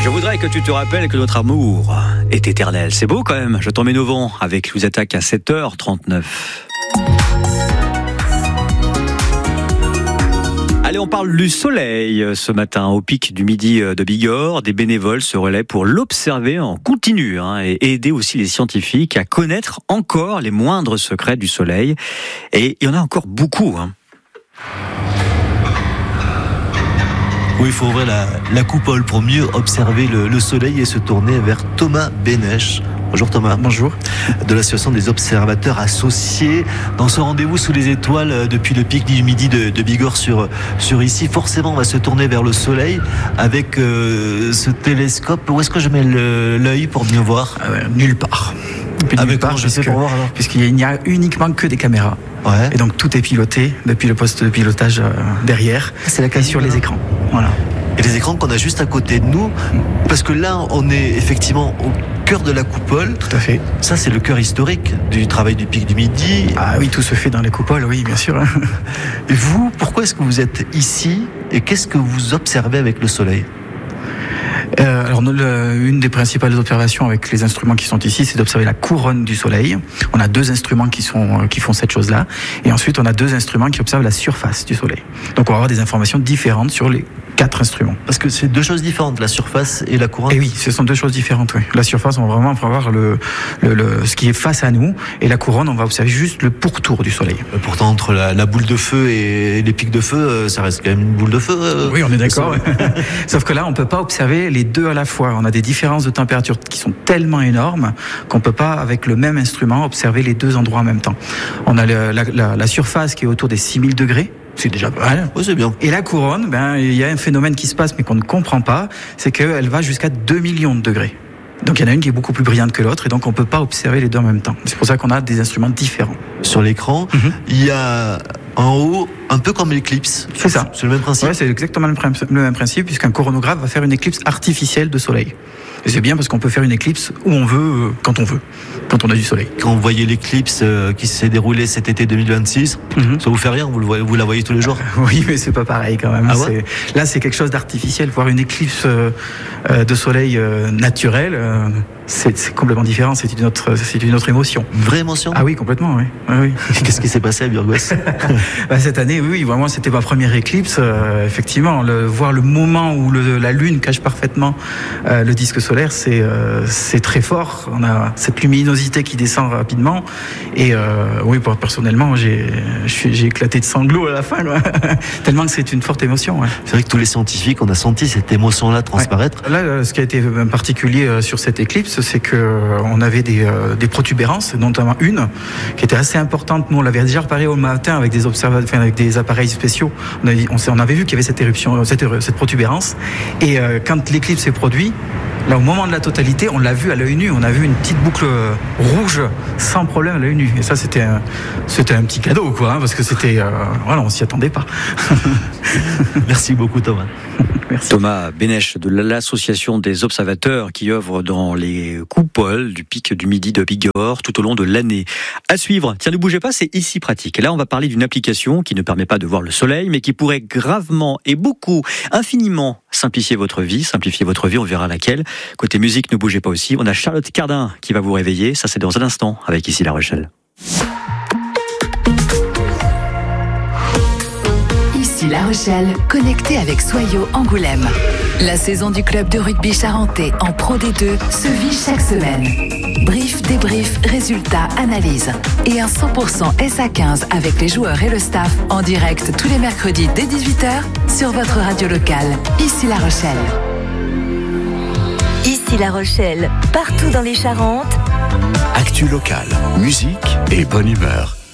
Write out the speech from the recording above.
Je voudrais que tu te rappelles que notre amour est éternel. C'est beau quand même. Je t'en mets 9 ans avec Louis Attaque à 7h39. Allez, on parle du soleil ce matin au pic du Midi de Bigorre. Des bénévoles se relaient pour l'observer en continu et aider aussi les scientifiques à connaître encore les moindres secrets du soleil. Et il y en a encore beaucoup. Oui, il faut ouvrir la coupole pour mieux observer le soleil et se tourner vers Thomas Bénèche. Bonjour Thomas. Bonjour. De l'association des observateurs associés. Dans ce rendez-vous sous les étoiles depuis le pic du Midi de Bigorre sur ici, forcément on va se tourner vers le soleil avec ce télescope. Où est-ce que je mets l'œil pour mieux voir? Nulle part. Avec comment je sais pour voir alors? Puisqu'il n'y a uniquement que des caméras. Ouais. Et donc tout est piloté depuis le poste de pilotage derrière. C'est la sur les écrans. Voilà. Et les écrans qu'on a juste à côté de nous, parce que là on est effectivement au cœur de la coupole. Tout à fait. Ça c'est le cœur historique du travail du pic du Midi. Ah oui, tout se fait dans les coupoles, oui, bien sûr. Et vous, pourquoi est-ce que vous êtes ici et qu'est-ce que vous observez avec le soleil? Alors, une des principales observations avec les instruments qui sont ici, c'est d'observer la couronne du soleil. On a 2 instruments qui font cette chose-là. Et ensuite, on a 2 instruments qui observent la surface du soleil. Donc, on va avoir des informations différentes sur les 4 instruments. Parce que c'est 2 choses différentes, la surface et la couronne. Et oui, ce sont 2 choses différentes, oui. La surface, on va vraiment avoir ce qui est face à nous. Et la couronne, on va observer juste le pourtour du soleil. Pourtant, entre la boule de feu et les pics de feu, ça reste quand même une boule de feu. Oui, on est d'accord. Sauf que là, on peut pas observer les 2 à la fois. On a des différences de température qui sont tellement énormes qu'on peut pas, avec le même instrument, observer les 2 endroits en même temps. On a la surface qui est autour des 6000 degrés. C'est déjà pas mal. Oui, c'est bien. Et la couronne, il y a un phénomène qui se passe mais qu'on ne comprend pas, c'est qu'elle va jusqu'à 2 millions de degrés. Donc il y en a une qui est beaucoup plus brillante que l'autre et donc on peut pas observer les 2 en même temps. C'est pour ça qu'on a des instruments différents. Sur l'écran, il y a en haut, un peu comme l'éclipse. C'est ça. C'est le même principe. Ouais, c'est exactement le même principe, puisqu'un coronographe va faire une éclipse artificielle de soleil. Et c'est bien parce qu'on peut faire une éclipse où on veut, quand on veut, quand on a du soleil. Quand vous voyez l'éclipse qui s'est déroulée cet été 2026, ça vous fait rien, vous la voyez tous les jours? Oui, mais c'est pas pareil quand même. Ah ouais? Là, c'est quelque chose d'artificiel. Voir une éclipse de soleil naturelle, c'est complètement différent. C'est une autre émotion. Une vraie émotion? Ah oui, complètement, oui. Oui. Qu'est-ce qui s'est passé à Burgos? Cette année, oui, vraiment, c'était ma première éclipse. Effectivement, voir le moment où la Lune cache parfaitement le disque solaire, c'est très fort. On a cette luminosité qui descend rapidement. Et oui, personnellement, j'ai éclaté de sanglots à la fin, tellement que c'est une forte émotion. Ouais. C'est vrai que tous les scientifiques, on a senti cette émotion-là transparaître. Ouais. Là, ce qui a été particulier sur cette éclipse, c'est que on avait des protubérances, notamment une qui était assez importante. Nous, on l'avait déjà repéré au matin avec avec des appareils spéciaux. On avait vu qu'il y avait cette éruption, cette protubérance. Et quand l'éclipse s'est produite, là, au moment de la totalité, on l'a vu à l'œil nu. On a vu une petite boucle rouge sans problème à l'œil nu. Et ça, c'était un petit cadeau, quoi, parce que c'était, on s'y attendait pas. Merci beaucoup, Thomas. Merci. Thomas Bénèche de l'association des observateurs qui œuvre dans les coupoles du pic du Midi de Bigorre tout au long de l'année. À suivre, tiens, ne bougez pas, c'est ici pratique. Et là, on va parler d'une application qui ne permet pas de voir le soleil, mais qui pourrait gravement et beaucoup, infiniment simplifier votre vie. On verra laquelle. Côté musique, ne bougez pas aussi. On a Charlotte Cardin qui va vous réveiller. Ça, c'est dans un instant avec Ici La Rochelle. Ici La Rochelle, connecté avec Soyaux Angoulême. La saison du club de rugby charentais en Pro D2 se vit chaque semaine. Brief, débrief, résultats, analyse. Et un 100% SA15 avec les joueurs et le staff en direct tous les mercredis dès 18h sur votre radio locale. Ici La Rochelle. Ici La Rochelle, partout dans les Charentes. Actu locale, musique et bonne humeur.